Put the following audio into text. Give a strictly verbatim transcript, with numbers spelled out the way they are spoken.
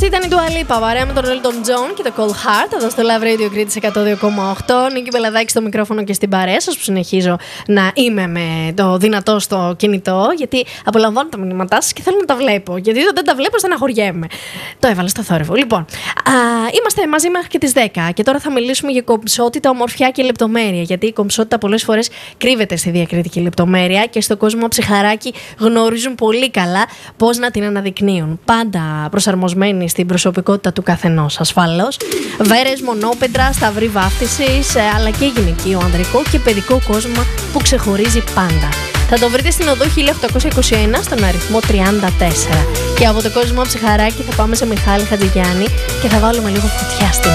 Αυτή ήταν η Dua Lipa, παρέα με τον Elton John και το Cold Heart, εδώ στο Love Radio Κρήτης εκατό δύο κόμμα οκτώ. Νίκη Μπελαδάκη στο μικρόφωνο και στην παρέα σας, που συνεχίζω να είμαι με το δυνατό στο κινητό, γιατί απολαμβάνω τα μηνύματά σας και θέλω να τα βλέπω. Γιατί όταν δεν τα βλέπω, στεναχωριέμαι. Το έβαλα στο θόρυβο. Λοιπόν, α, είμαστε μαζί μέχρι και τις δέκα και τώρα θα μιλήσουμε για κομψότητα, ομορφιά και λεπτομέρεια. Γιατί η κομψότητα πολλές φορές κρύβεται στη διακριτική λεπτομέρεια και στον κόσμο ψυχαράκι γνωρίζουν πολύ καλά πώς να την αναδεικνύουν. Πάντα προσαρμοσμένοι στην προσωπικότητα του καθενός, ασφαλώς. Βέρες, μονόπετρα, σταυρή βάφτισης, αλλά και γυναικείο, ανδρικό και παιδικό κόσμο που ξεχωρίζει πάντα. Θα το βρείτε στην οδό χίλια οκτακόσια είκοσι ένα στον αριθμό τριάντα τέσσερα. Και από το κόσμο ψυχαράκι θα πάμε σε Μιχάλη Χατζηγιάννη και θα βάλουμε λίγο φωτιά στην